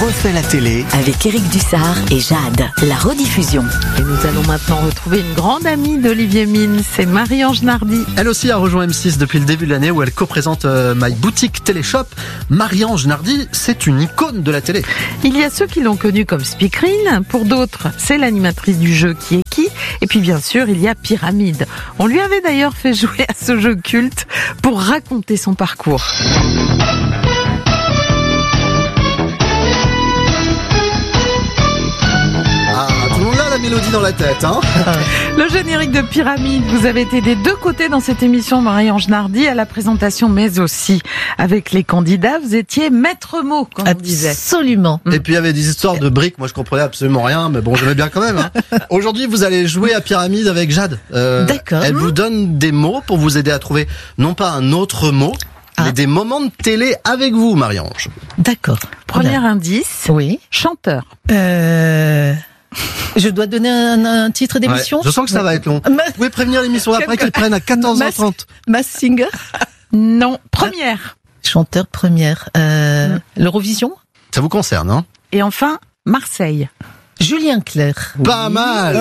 refait la télé avec Éric Dussard et Jade, la rediffusion. Et nous allons maintenant retrouver une grande amie d'Olivier Mine, c'est Marie-Ange Nardi. Elle aussi a rejoint M6 depuis le début de l'année où elle co-présente My Boutique Téléshop. Marie-Ange Nardi, c'est une icône de la télé. Il y a ceux qui l'ont connue comme Speakerine, pour d'autres, c'est l'animatrice du jeu Qui est qui. Et puis bien sûr, il y a Pyramide. On lui avait d'ailleurs fait jouer à ce jeu culte pour raconter son parcours. La mélodie dans la tête, hein. Le générique de Pyramide, vous avez été des deux côtés dans cette émission, Marie-Ange Nardi, à la présentation, mais aussi avec les candidats. Vous étiez maître mot, comme on disait. Absolument. Et puis il y avait des histoires de briques, moi je comprenais absolument rien, mais bon, j'aimais bien quand même. Hein. Aujourd'hui, vous allez jouer à Pyramide avec Jade. D'accord. Elle vous donne des mots pour vous aider à trouver, non pas un autre mot, mais des moments de télé avec vous, Marie-Ange. D'accord. Premier indice. Oui. Chanteur. Je dois donner un titre d'émission. Ouais, je sens que ça va être long. Vous pouvez prévenir l'émission d'après qu'ils prennent à 14h30. Mass Singer. Non, première. Chanteur première. L'Eurovision. Ça vous concerne, hein? Et enfin, Marseille. Julien Clerc. Pas mal.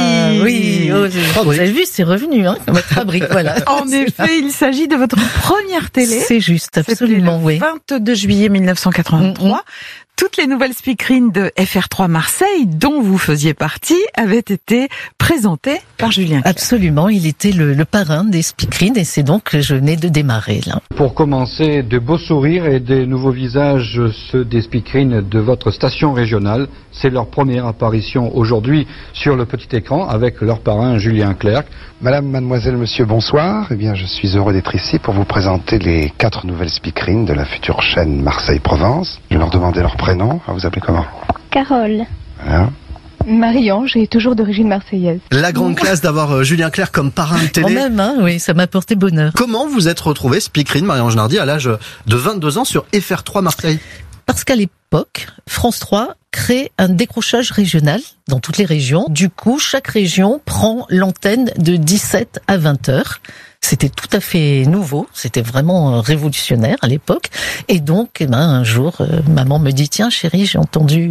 Oui. Vous avez vu, c'est revenu, hein, votre fabrique, voilà. En effet, il s'agit de votre première télé. C'est juste, absolument, oui. 22 juillet 1983. Toutes les nouvelles speakerines de FR3 Marseille, dont vous faisiez partie, avaient été présentées par Julien Clerc. Absolument, il était le parrain des speakerines et c'est donc que je venais de démarrer, là. Pour commencer, de beaux sourires et des nouveaux visages, ceux des speakerines de votre station régionale. C'est leur première apparition aujourd'hui sur le petit écran avec leur parrain Julien Clerc. Madame, mademoiselle, monsieur, bonsoir. Eh bien, je suis heureux d'être ici pour vous présenter les 4 nouvelles speakerines de la future chaîne Marseille-Provence. Je vais leur demander leur prénom. Vous appelez comment? Carole. Voilà. Marie-Ange est toujours d'origine marseillaise. La grande classe d'avoir Julien Clerc comme parrain de télé. Quand même, hein, oui, ça m'a porté bonheur. Comment vous êtes retrouvée speakerine, Marie-Ange Nardi, à l'âge de 22 ans sur FR3 Marseille? Parce qu'à l'époque, France 3 crée un décrochage régional dans toutes les régions. Du coup, chaque région prend l'antenne de 17 à 20 heures. C'était tout à fait nouveau, c'était vraiment révolutionnaire à l'époque. Et donc, un jour, maman me dit, tiens chérie, j'ai entendu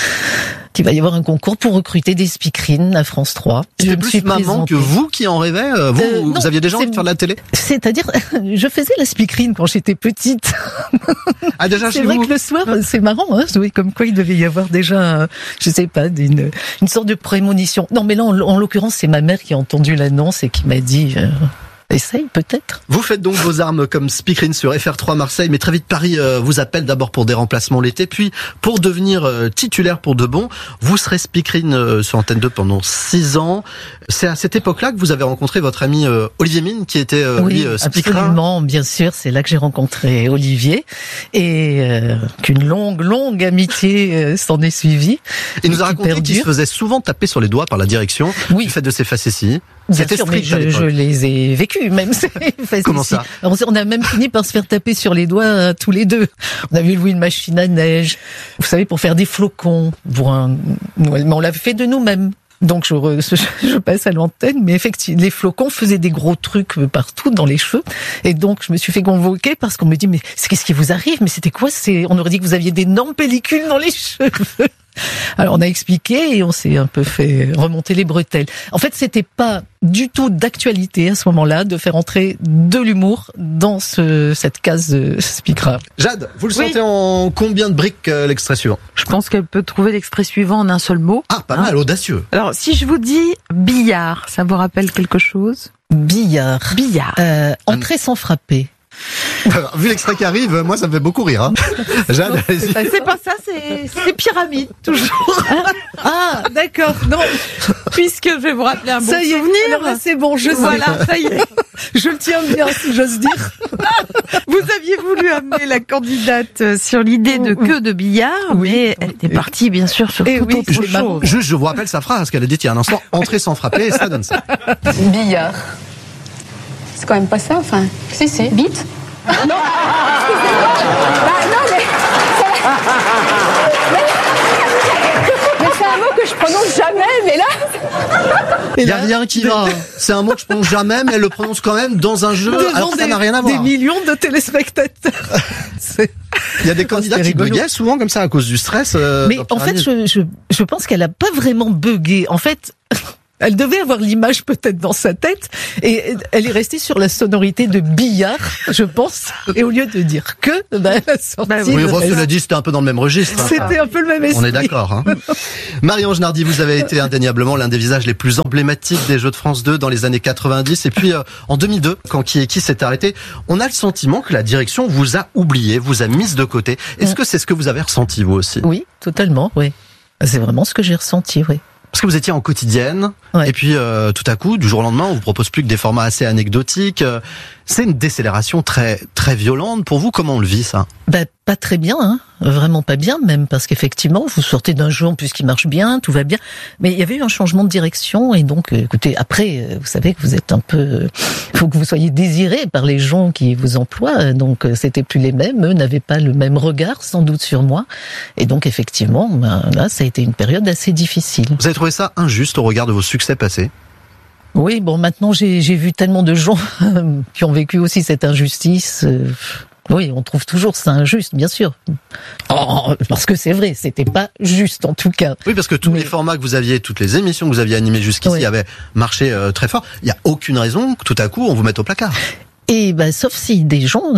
qu'il va y avoir un concours pour recruter des speakerines à France 3. C'était plus maman que vous qui en rêvait. Vous aviez déjà envie de faire de la télé? C'est-à-dire, je faisais la speakerine quand j'étais petite. Ah, déjà c'est vrai que le soir, c'est marrant, hein, oui, comme quoi il devait y avoir déjà, je sais pas, une sorte de prémonition. Non, mais là, en l'occurrence, c'est ma mère qui a entendu l'annonce et qui m'a dit... Essaye peut-être. Vous faites donc vos armes comme speakerine sur FR3 Marseille, mais très vite Paris vous appelle d'abord pour des remplacements l'été, puis pour devenir titulaire pour de bon. Vous serez speakerine sur Antenne 2 pendant 6 ans. C'est à cette époque-là que vous avez rencontré votre ami Olivier Mine, qui était lui speaker. Absolument, bien sûr, c'est là que j'ai rencontré Olivier et qu'une longue amitié s'en est suivie. Il nous a raconté qu'il se faisait souvent taper sur les doigts par la direction du fait de ses facéties. C'était strict, je les ai vécus, même. Comment ça? On a même fini par se faire taper sur les doigts tous les deux. On avait loué une machine à neige, vous savez, pour faire des flocons. Mais on l'avait fait de nous-mêmes. Donc je passe à l'antenne, mais effectivement, les flocons faisaient des gros trucs partout dans les cheveux. Et donc je me suis fait convoquer parce qu'on me dit, mais qu'est-ce qui vous arrive? Mais c'était quoi? On aurait dit que vous aviez d'énormes pellicules dans les cheveux. Alors on a expliqué et on s'est un peu fait remonter les bretelles. En fait, c'était pas du tout d'actualité à ce moment-là de faire entrer de l'humour dans cette case speaker. Jade, vous le sentez en combien de briques l'extrait suivant? Je pense qu'elle peut trouver l'extrait suivant en un seul mot. Ah, pas mal, audacieux. Alors, si je vous dis billard, ça vous rappelle quelque chose? Billard. Entrer sans frapper. Alors, vu l'extrait qui arrive, moi ça me fait beaucoup rire. Hein. Jade, allez-y. C'est pas ça, c'est Pyramide, toujours. Ah, d'accord. Non, puisque je vais vous rappeler un bon souvenir. Alors là, c'est bon, je sais. Voilà, ça y est. Je le tiens bien, si j'ose dire. Vous aviez voulu amener la candidate sur l'idée de queue de billard, mais elle était partie, bien sûr, sur toute autre chose. Juste, je vous rappelle sa phrase, parce qu'elle a dit il y a un instant, entrer sans frapper, et ça donne ça. Billard. C'est quand même pas ça, enfin... Si, bite. Non. Non, mais c'est un mot que je prononce jamais, mais là... Il n'y a rien qui va. C'est un mot que je prononce jamais, mais elle le prononce quand même dans un jeu, alors que ça n'a rien à voir. Des millions de téléspectateurs. Il y a des candidats qui buguaient souvent comme ça à cause du stress. Mais en fait, je pense qu'elle a pas vraiment bugué. En fait, elle devait avoir l'image peut-être dans sa tête et elle est restée sur la sonorité de billard, je pense. Et au lieu de dire que, elle a sorti. Oui, cela dit, c'était un peu dans le même registre. C'était un peu le même esprit. On est d'accord. Hein. Marie-Ange Nardi, vous avez été indéniablement l'un des visages les plus emblématiques des Jeux de France 2 dans les années 90. Et puis en 2002, quand Qui est qui s'est arrêté, on a le sentiment que la direction vous a oublié, vous a mise de côté. Est-ce que c'est ce que vous avez ressenti vous aussi? Oui, totalement. Oui, c'est vraiment ce que j'ai ressenti. Oui. Parce que vous étiez en quotidienne, ouais. Et puis tout à coup, du jour au lendemain, on vous propose plus que des formats assez anecdotiques. C'est une décélération très très violente pour vous. Comment on le vit ça? Pas très bien, hein. Vraiment pas bien même, parce qu'effectivement, vous sortez d'un jeu en plus qui marche bien, tout va bien. Mais il y avait eu un changement de direction et donc, écoutez, après, vous savez que vous êtes un peu, faut que vous soyez désiré par les gens qui vous emploient. Donc, c'était plus les mêmes, eux n'avaient pas le même regard sans doute sur moi. Et donc, effectivement, là, ça a été une période assez difficile. Vous avez trouvé ça injuste au regard de vos succès passés? Oui, bon, maintenant j'ai vu tellement de gens qui ont vécu aussi cette injustice. Oui, on trouve toujours ça injuste, bien sûr. Oh, parce que c'est vrai, c'était pas juste en tout cas. Oui, parce que tous les formats que vous aviez, toutes les émissions que vous aviez animées jusqu'ici avaient marché très fort. Il n'y a aucune raison que tout à coup on vous mette au placard. Et sauf si des gens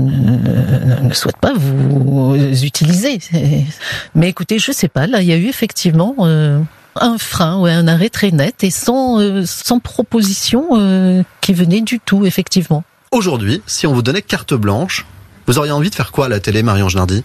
ne souhaitent pas vous utiliser. Mais écoutez, je sais pas, là il y a eu effectivement un frein, un arrêt très net et sans proposition qui venait du tout, effectivement. Aujourd'hui, si on vous donnait carte blanche, vous auriez envie de faire quoi à la télé, Marie-Ange Nardi?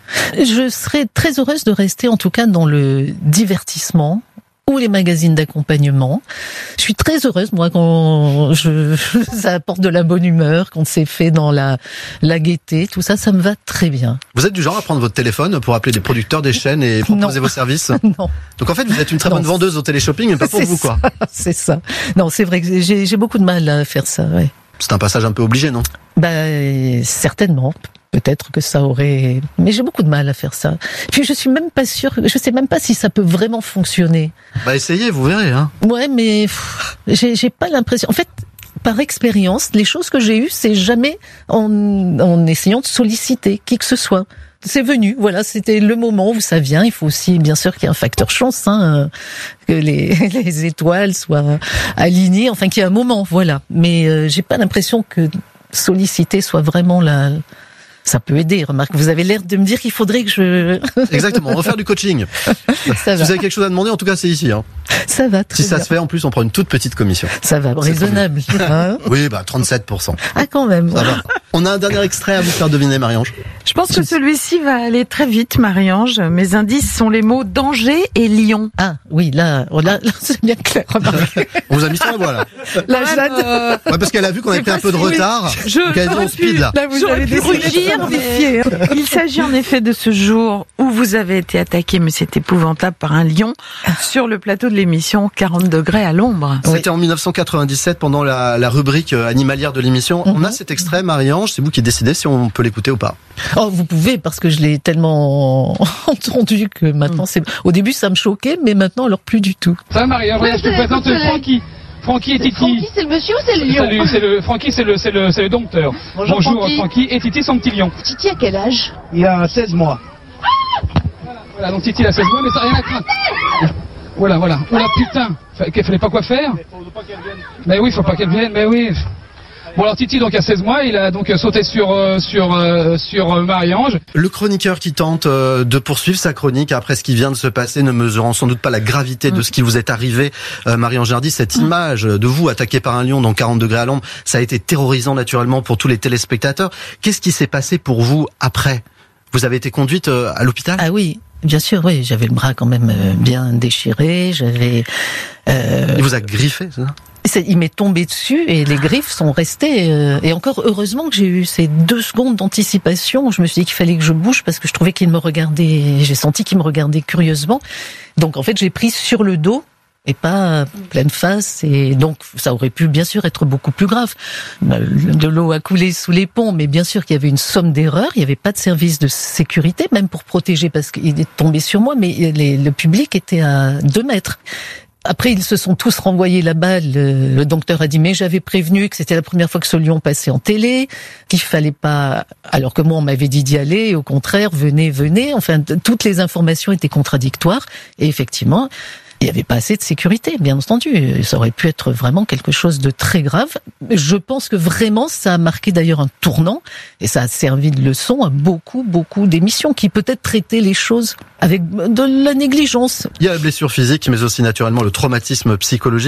Je serais très heureuse de rester en tout cas dans le divertissement ou les magazines d'accompagnement. Je suis très heureuse, moi, quand ça apporte de la bonne humeur, quand c'est fait dans la gaieté, tout ça, ça me va très bien. Vous êtes du genre à prendre votre téléphone pour appeler des producteurs des chaînes et proposer vos services? Non. Donc en fait, vous êtes une très bonne vendeuse au téléshopping, mais pas pour vous, quoi. C'est ça. Non, c'est vrai que j'ai beaucoup de mal à faire ça, ouais. C'est un passage un peu obligé, non? Certainement. Peut-être que ça aurait... Mais j'ai beaucoup de mal à faire ça. Puis je suis même pas sûre, je sais même pas si ça peut vraiment fonctionner. Essayez, vous verrez, hein. Ouais, mais j'ai pas l'impression... En fait, par expérience, les choses que j'ai eues, c'est jamais en essayant de solliciter qui que ce soit. C'est venu, voilà, c'était le moment où ça vient. Il faut aussi, bien sûr, qu'il y ait un facteur chance, hein, que les étoiles soient alignées, enfin qu'il y ait un moment, voilà. Mais j'ai pas l'impression que solliciter soit vraiment la... Ça peut aider, remarque. Vous avez l'air de me dire qu'il faudrait que je... Exactement, on va faire du coaching. Ça va. Si vous avez quelque chose à demander, en tout cas, c'est ici. Hein. Ça va, très bien. Si ça se fait, en plus, on prend une toute petite commission. Ça va, raisonnable. Hein, oui, 37%. Ah, quand même. Ça va. On a un dernier extrait à vous faire deviner, Marie-Ange. Je pense que celui-ci va aller très vite, Marie-Ange. Mes indices sont les mots danger et lion. Ah, oui, là c'est bien clair. On vous a mis sur la voie, là. La Jade. Ouais, parce qu'elle a vu qu'on avait pris un peu de retard. Donc elle a dit on speed, là. Là, vous avez décidé. Il s'agit en effet de ce jour où vous avez été attaqué, mais c'est épouvantable, par un lion sur le plateau de l'émission 40 degrés à l'ombre. C'était en 1997 pendant la rubrique animalière de l'émission. On a cet extrait, Marie-Ange, c'est vous qui décidez si on peut l'écouter ou pas. Oh, vous pouvez, parce que je l'ai tellement entendu que maintenant au début ça me choquait, mais maintenant alors plus du tout. Ça va, Marie-Ange, je te présente Francky. Francky et Titi. Francky, c'est le monsieur ou c'est le lion? Salut, Francky, c'est le dompteur. Bonjour Francky et Titi, son petit lion. Titi a quel âge? Il a 16 mois. Voilà, donc Titi a 16 mois, mais ça n'a rien à craindre. Voilà. Oh la putain, qu'il fallait pas quoi faire. Mais oui, faut pas qu'elle vienne, mais oui. Bon alors Titi donc à 16 mois, il a donc sauté sur Marie-Ange. Le chroniqueur qui tente de poursuivre sa chronique après ce qui vient de se passer, ne mesurant sans doute pas la gravité de ce qui vous est arrivé, Marie-Ange Nardi, cette image de vous attaqué par un lion dans 40 degrés à l'ombre, ça a été terrorisant naturellement pour tous les téléspectateurs. Qu'est-ce qui s'est passé pour vous après? Vous avez été conduite à l'hôpital? Ah oui. Bien sûr, oui, j'avais le bras quand même bien déchiré, j'avais... Il vous a griffé, c'est ça? Il m'est tombé dessus et les griffes sont restées. Et encore heureusement que j'ai eu ces 2 secondes d'anticipation. Je me suis dit qu'il fallait que je bouge parce que je trouvais qu'il me regardait. J'ai senti qu'il me regardait curieusement. Donc en fait, j'ai pris sur le dos et pas pleine face. Et donc ça aurait pu bien sûr être beaucoup plus grave. De l'eau a coulé sous les ponts, mais bien sûr qu'il y avait une somme d'erreurs. Il n'y avait pas de service de sécurité, même pour protéger, parce qu'il est tombé sur moi. Mais le public était à 2 mètres. Après, ils se sont tous renvoyés la balle. Le docteur a dit, mais j'avais prévenu que c'était la première fois que ce lion passait en télé, qu'il fallait pas, alors que moi, on m'avait dit d'y aller, au contraire, venez. Enfin, toutes les informations étaient contradictoires. Et effectivement, il n'y avait pas assez de sécurité, bien entendu. Ça aurait pu être vraiment quelque chose de très grave. Je pense que vraiment, ça a marqué d'ailleurs un tournant, et ça a servi de leçon à beaucoup d'émissions qui peut-être traitaient les choses avec de la négligence. Il y a la blessure physique, mais aussi naturellement le traumatisme psychologique.